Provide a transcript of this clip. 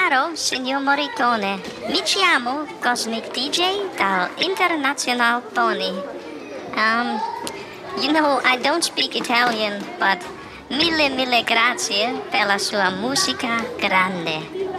Caro signor Morricone, mi chiamo Cosmic DJ dal International Pony. I don't speak Italian, but mille grazie per la sua musica grande.